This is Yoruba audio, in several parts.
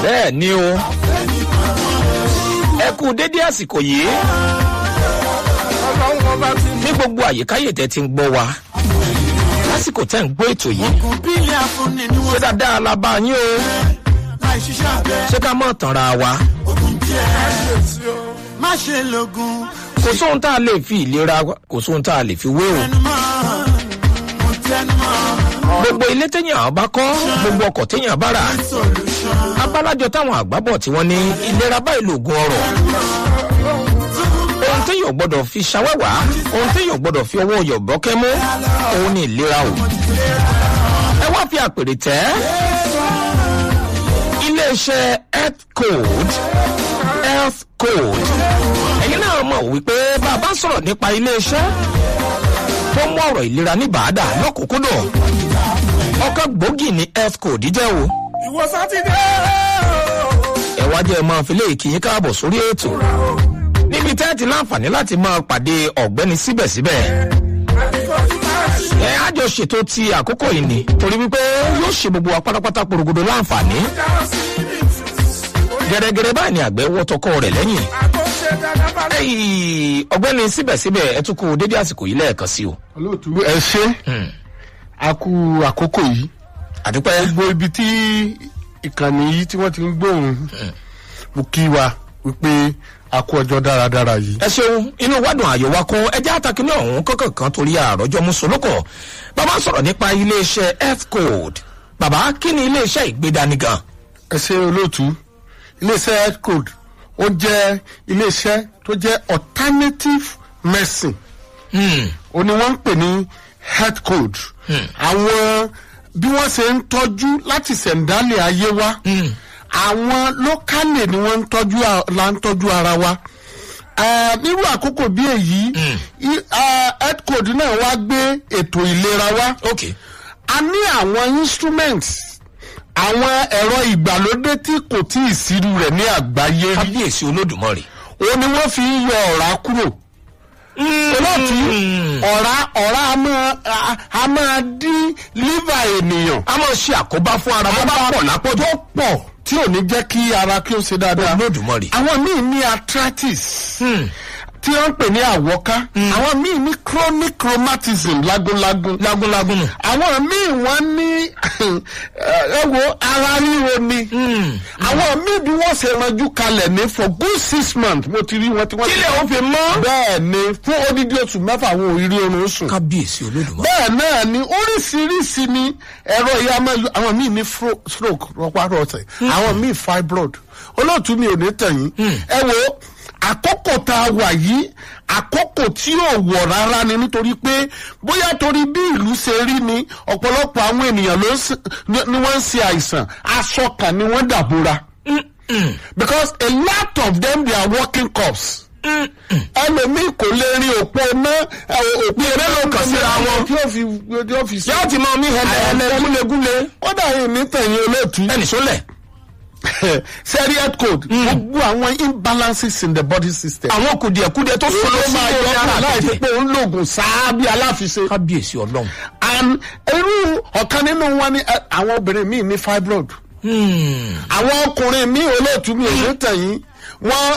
bẹ́ẹ̀ ni o ẹ kú dédé àsìkò yìí ní gbogbo àyíkáyè tẹ́ ti ń gbọ́ wa lásìkò tẹ́ ń gbọ́ ètò yìí ṣé dáadáa la bá yín o ṣé ká mọ̀ tànra wa kò sóhun tá a lè fi ìlera kò sóhun tá a lè fi wé o gbogbo ilé téèyàn bá kọ́ gbogbo ọkọ̀ téèyàn bá rà abálájọ táwọn àgbábọ̀ tí wọ́n ní ìlera báyìí lògùn ọrọ̀ ohun téèyàn gbọ́dọ̀ fi ṣàwẹ́wà ohun téèyàn gbọ́dọ̀ fi ọwọ́ yọ̀bọ́kẹ́ mú òun ní ìlera o ẹ wá fi àpèrè tẹ́ iléeṣẹ́ health code ẹ̀yin náà mọ̀ wípé bàbá sọ̀rọ̀ nípa iléeṣẹ́ tó mú ọ̀rọ̀ ìlera ní bàádà lọ́kùnkúndùn ọkọ̀ gbòógì ní health code jẹ́ o. ìwọ sátidé. ẹ wá jẹ́ máa fi léèkì yín káàbọ̀ sórí ètò níbi tẹ́ẹ̀tì láǹfààní láti máa pàdé ọ̀gbẹ́ni síbẹ̀síbẹ̀. ẹ á jọ ṣètò ti àkókò yìí ni torí wípé yóò ṣe gbogbo wa pátápátá porogodo láǹfààní. gẹ́gẹ́rẹ́ báyìí ni àgbẹ̀ wọ́ tọkọ rẹ̀ lẹ́yìn. ọ̀gbẹ́ni síbẹ̀síbẹ̀ ẹ tún kú dédé àsìkò yìí lẹ́ẹ̀kan sí o. olóòtú ẹ ṣe a kú àkókò yìí àdúpẹ́ gbogbo ibi tí ìkànnì yìí tí wọ́n ti ń gbóhùn mo kí wa wípé a kú ọjọ́ dáradára yìí. ẹ ṣeun inú wádùn àyò wa kún ẹjẹ́ àtàkì ní ọ̀hún kọ́kàn torí àròjọ mùsùlùkọ̀ bàbá sọ̀rọ̀ nípa iléeṣẹ́ health code bàbá kí ni iléeṣẹ́ ìgbédani gan. ẹ ṣe olóòtú iléeṣẹ́ health code ó jẹ́ iléeṣẹ́ tó jẹ́ alternative medicine ó ní wọ́n ń pè ní health code àwọn bí wọ́n ṣe ń tọ́jú láti ṣẹ̀ǹdálẹ̀ ayé wa àwọn lókàlè ni wọ́n ń tọ́jú ara wa nírú àkókò bí èyí health code náà wá gbé ètò ìlera wa a ní àwọn instruments àwọn ẹ̀rọ ìgbàlódé tí kò tí ì sírú rẹ̀ ní àgbáyé rí. kábíyèsí olódùmarè. òun ni wọ́n fi ń yọ ọ̀rá kúrò. olóòtú ọ̀rá a máa dín liver ènìyàn. a máa ṣe àkóbá fún ara bó bá pọ̀ lápọ̀jù. tó pọ̀ tí ò ní jẹ́ kí ara kí ó ṣe dáadáa. olódùmarè. àwọn míì ní arthritis. tí wọ́n ń pè ní àwọ́ká. àwọn míì ní chronic rheumatism lágúnlágún. nù. àwọn míì wọ́n ní ara ríro ni. àwọn míì bí wọ́n ṣe ranjú kalẹ̀ ní for good 6 months mo ti rí wọn tí wọ́n ti. kílẹ̀ ó fi mọ́. bẹ́ẹ̀ ni fún odidi oṣù mẹ́fà àwọn òrírí oorun sùn. kábíyèsí olódùmarè. bẹ́ẹ̀ náà ni oríṣiríṣi ni ẹ̀rọ ìyá àwọn míì ní stroke rọpárọsẹ̀ àwọn míì fibroid olóòtú mi ò ní tẹ̀yìn ẹ wo àkókò tá a wà yìí àkókò tí ò wọ̀ rárá ni nítorí pé bóyá torí bí ìlú ṣe rí ni ọ̀pọ̀lọpọ̀ àwọn ènìyàn ni wọ́n ń ṣe àìsàn aṣọ kan ni wọ́n dàbúra because a lot of them they are working cops ẹlòmíì kò lè rí òpó náà òpó eré ló kàn síra wọn tí ó fi ṣe. yóò ti mọ mi hẹlẹ gúlegúle. kódà yìí ní tẹ̀yìn olóòtú. ẹnì sólẹ̀. sẹ́rí health code gbogbo àwọn imbalances in the body system. àwọn kùdìẹ̀kùdìẹ̀ tó sọ ló máa yọ ara láìsí pé òun lògùn sáá bí aláfiṣe. kábíyèsí ọlọ́run. and irú ọ̀kan nínú wọn ni àwọn obìnrin míì ní fibroid. àwọn ọkùnrin míì olóòtú mi ò ní tẹ̀yìn wọ́n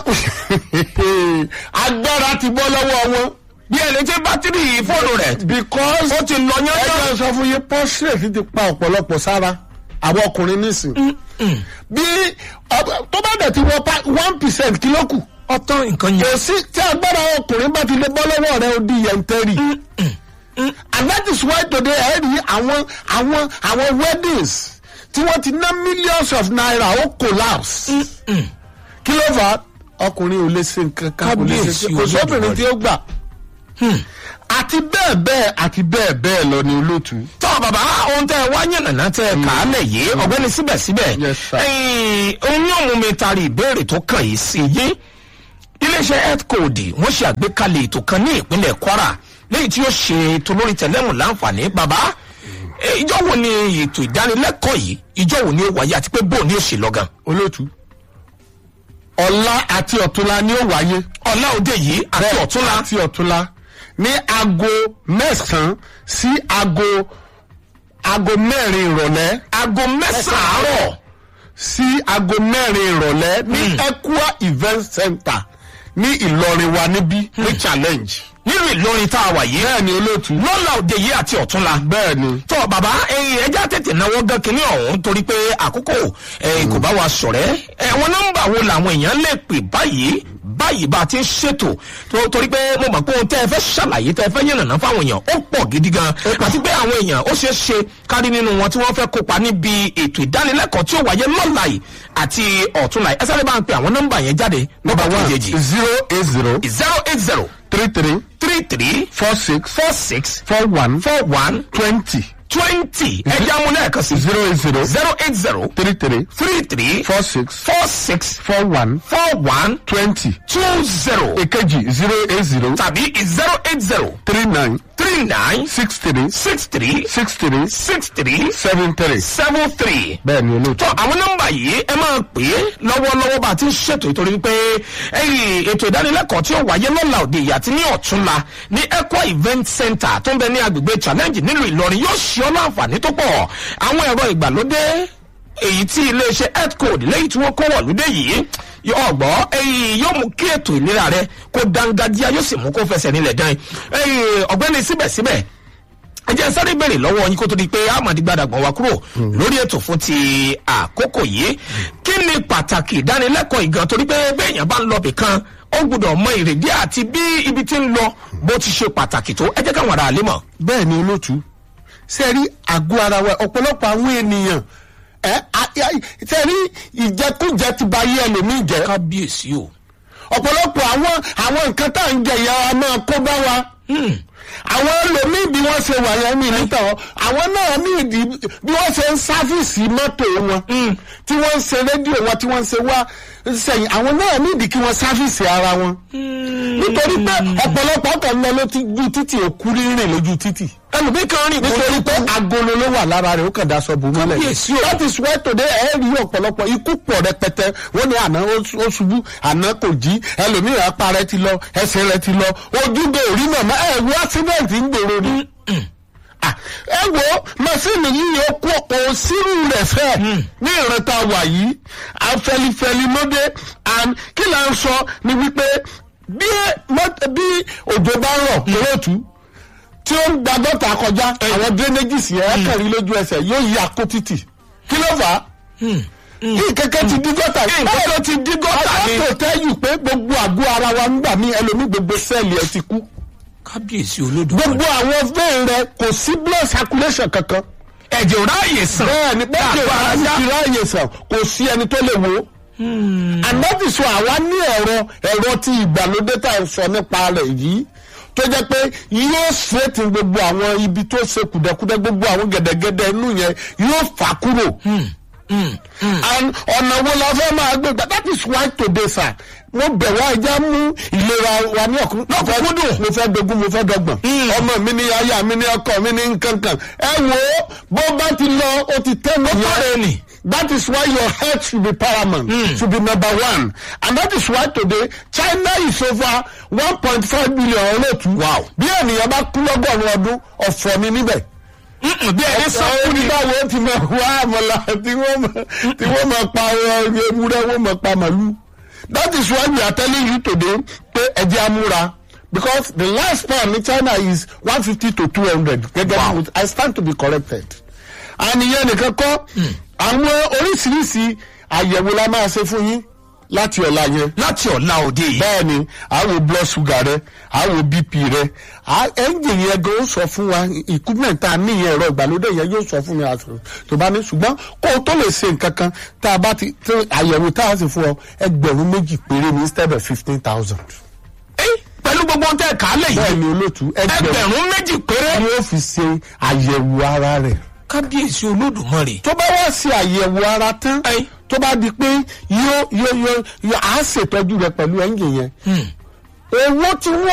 agbára ti bọ́ lọ́wọ́ wọn. bí ẹni tí bátìrì fóònù rẹ̀. because ó ti lọ yán tán. ẹgbẹ́ sọ fún yín prostate ti pa ọ̀pọ̀lọpọ̀ sára àwọn ọkùnrin nísìn. bí tó bá dẹ̀ ti wọ 1% kí ló kù. ọtán nǹkan yẹn. kò sí tí agbára ọkùnrin bá ti lè bọ́ lọ́wọ́ rẹ̀ ó di yẹntẹ́rì. and that is why today ẹ rí àwọn weddings tí wọ́n ti ná millions of naira ó collapse. kí ló fà á ọkùnrin ò lè ṣe nǹkan kan kò sóbìnrin tí ó gbà. àti bẹ́ẹ̀ bẹ́ẹ̀ lọ ni olóòtú. tọ́ bàbá ohun tẹ́ ẹ wá yànnàná tẹ́ ẹ kà á lẹ̀ yé ọ̀gbẹ́ni síbẹ̀síbẹ̀ ohun yóò mú mi taari ìbéèrè tó kàn yìí sí yé iléeṣẹ́ health code wọ́n ṣe àgbékalẹ̀ ètò kan ní ìpínlẹ̀ Kwara lẹ́yìn tí ó ṣe ètò lórí tẹ̀lẹ́mù láǹfààní bàbá ìjọ wo ni ètò ìdánilẹ́kọ̀ọ́ yìí ìjọ wo ni ó wáyé àti pé bó ni ó ṣe lọ́gàn. olóòtú ọ̀la àti ọ̀túnla ni ó wáyé. ọ̀la òde yìí àti ọ̀túnla. ní aago 9 sí aago 4 ìrọ̀lẹ́. aago 9 àárọ̀ sí aago 4 ìrọ̀lẹ́ ní Equa event center ní Ìlọrin wa níbí ní challenge. nínú Ìlọrin tá a wà yìí. bẹ́ẹ̀ ni olóòtú. lọ́la òde yìí àti ọ̀túnla. bẹ́ẹ̀ ni. tọ́ bàbá ẹja tètè náwó gan kínní ọ̀hún torí pé àkókò kò bá wa ṣọ̀rẹ́. àwọn nọ́mbà wo làwọn èèyàn lè pè báyìí bá a ti ń ṣètò torí pé mo mọ̀ pé ohun tẹ́ ẹ fẹ́ ṣàlàyé tẹ́ ẹ fẹ́ yànnàná fáwọn èèyàn ó pọ̀ gidi gan àti pé àwọn èèyàn ó ṣeé ṣe kárí nínú wọn tí wọ́n fẹ́ kópa níbi ètò ìdánilẹ́kọ̀ọ́ tí ó wáyé lọ́la yìí àti ọ̀túnla yìí ẹ sáré bá ń pe àwọn nọ́mbà yẹn jáde nọ́mbà kejì 080 33 46 41 20 ẹja múlẹ̀ kan sí 080 33 46 41 20 èkejì 080 tàbí 080 39 63 73 bẹ́ẹ̀ ni olóòtú. tó àwọn nọ́mbà yìí ẹ máa pè é lọ́wọ́lọ́wọ́ bá a ti ń ṣètò ìtorí pé ètò ìdánilẹ́kọ̀ọ́ tí ó wáyé lọ́la òde yìí àti ní ọ̀túnla ní Equa event center tó ń bẹ ní agbègbè challenge nílùú Ìlọrin yóò ṣe ọ́ láǹfààní tó pọ̀ àwọn ẹ̀rọ ìgbàlódé èyí tí iléeṣẹ́ healthcode lẹ́yìn tí wọ́n kó wọ̀lúdé yìí ọgbọ́ yóò mú kí ètò ìlera rẹ kó dángájíá yóò sì mú kó fẹsẹ̀ nílẹ̀ dán ọ̀gbẹ́ni síbẹ̀síbẹ̀ ẹ jẹ́ sáré bèrè lọ́wọ́ yín kó tó di pé amadi gbadagban wa kúrò lórí ètò fún ti àkókò yìí kí ni pàtàkì ìdánilẹ́kọ̀ọ́ ìgan torí pé béèyàn bá ń lọ bìkan ó gbọ́dọ̀ mọ ìrèdí àti bí ibi tí ń lọ bó ti ṣe pàtàkì tó ẹ jẹ́ káwọn ará àlè mọ̀. bẹ́ẹ̀ ni olóòtú sẹ́rí àgọ́ ara wa ọ̀pọ̀lọpọ̀ àwọn ènìyàn sẹ́rí ìjẹkújẹ ti ba yé ẹlòmíì jẹ́. kábíyèsí o. ọ̀pọ̀lọpọ̀ àwọn nǹkan tá à ń jẹ ìyá wa máa kó bá wa. àwọn ẹlòmíì bí wọ́n ṣe wà yẹn mi níta wọn àwọn náà ní ìdí bí wọ́n ṣe ń sáfíìsì mọ́tò wọn tí wọ́n ń ṣe rédíò wọn tí wọ́n ń ṣe wá sẹ́yìn àwọn náà ní ìdí kí wọ́n sáfíìsì ara wọn. nítorí pé ọ̀pọ̀lọpọ̀ kan lọ lójú títì òkú rírìn lójú títì. ẹlòmíì kan rìn nítorí pé agolo ló wà lára rẹ̀ ó kàn daṣọ bò mọ́lẹ̀. that is why today ẹ rí ọ̀pọ̀lọpọ̀ ikú pọ̀ rẹpẹtẹ wọ́n ní àná ó ṣubú àná kò jí ẹlòmíì apá rẹ̀ ti lọ ẹsẹ̀ rẹ̀ ti lọ ojúgbò orí màmá ẹ wo accident ń gbèrò ni. ẹ wo màsíìnì yìí ó kú ọ̀pọ̀ sírù rẹ̀ fẹ́ ní ìrántá wà yìí afẹlifẹli mọ́dé and kí là ń sọ ni wípé bí òjò bá rọ̀ kúròtú tí ó ń gba gọ́tà kọjá àwọn drainages yẹn kẹrin lójú ẹsẹ̀ yóò yí akó títì kí ló fà á kí kẹ̀kẹ́ ti dí gọ́tà báwo ló ti dí gọ́tà ni àwọn tó tẹ́yù pé gbogbo àgọ́ ara wa ń gbà mí ẹlòmí gbogbo sẹ́ẹ̀lì ẹ ti kú kábíyèsí Olódùmarè gbogbo àwọn vein rẹ kò sí blood circulation kankan ẹ̀jẹ̀ ò ráàyè sàn bẹ́ẹ̀ ni bẹ́ẹ̀ ni ti ráàyè sàn kò sí ẹni tó lè wo and that is why àwa ní ẹ̀rọ tí ìgbàlódé tá à ń sọ nípa rẹ̀ yìí tó jẹ́ pé yóò straighten gbogbo àwọn ibi tó ṣe kùdẹ̀kùdẹ̀ gbogbo àwọn gẹ̀dẹ̀gẹ̀dẹ̀ inú yẹn yóò fà kúrò. and ọ̀nà wo la fẹ́ máa gbé gbà that is why today sir mo bẹ̀ wá ẹja mú ìlera wa ní ọ̀kúnkúndùn mo fẹ́ dogun mo fẹ́ dọ́gbọ̀n ọmọ mi ní aya mi ní ọkọ mi ní nkankan ẹ wo bó bá ti lọ o ti tẹ́ mi yẹn. That is why your health should be paramount, should be number one. And that is why today, China is over 1.5 billion olóòtú. Wow. Bí ènìyàn bá kú lọ́gọ́rùn-ún ọdún, ọ̀fọ̀ ni níbẹ̀. Bí ẹni sọ́kù ni. Báwo ti máa wá àmàlà tí wọ́n máa pa ewúrẹ́, wọ́n máa pa màlúù. That is why we are telling you today pé ẹ jẹ́ amúra. Because the last span in China is 150 to 200. Wow. I stand to be corrected. And ìyẹn nìkan kọ́. Àwọn oríṣiríṣi àyẹ̀wò la máa ṣe fún yín láti ọ̀la yẹn. láti ọ̀la òde yìí. bẹ́ẹ̀ni àwo blood sugar rẹ àwo bp rẹ ẹ́ńjìn yẹn gan ó sọ fún wa equipment tá a ní ìyẹn ẹ̀rọ ìgbàlódé yẹn yóò sọ fún mi tó bá ní ṣùgbọ́n kó o tó lè ṣe nǹkan kan tá a bá ti àyẹ̀wò tá a sì fún ọ 2,000 péré ní instead of 15,000. pẹ̀lú gbogbo ohun tẹ́ ká lè yìí. bẹ́ẹ̀ni olóòtú 2,000 péré. ni ó fi ṣe àyẹ̀wò ara rẹ̀. kábíyèsí Olódùmarè. tó bá wá sí àyẹ̀wò ara tán tó bá di pé yóò á ṣètọ́jú rẹ pẹ̀lú ẹ́ńjìn yẹn owó tí wọ́n